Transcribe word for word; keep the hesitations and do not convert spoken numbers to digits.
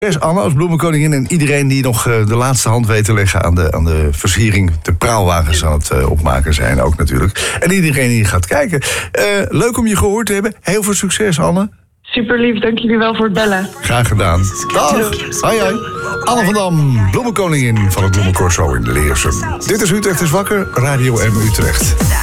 Succes Anne als bloemenkoningin en iedereen die nog uh, de laatste hand weet te leggen aan de, aan de versiering. De praalwagens aan het uh, opmaken zijn ook natuurlijk. En iedereen die gaat kijken. Uh, leuk om je gehoord te hebben. Heel veel succes Anne. Super lief, dank jullie wel voor het bellen. Graag gedaan. Dag. Hoi hoi. Anne van Dam, bloemenkoningin van het Bloemencorso in Leersum. Dit is Utrecht is wakker, Radio M Utrecht.